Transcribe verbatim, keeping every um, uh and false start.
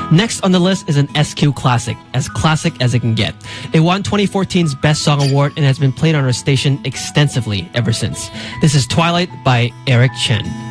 Next on the list is an S Q classic, as classic as it can get. It won twenty fourteen's Best Song Award and has been played on our station extensively ever since. This is Twilight by Eric Chen.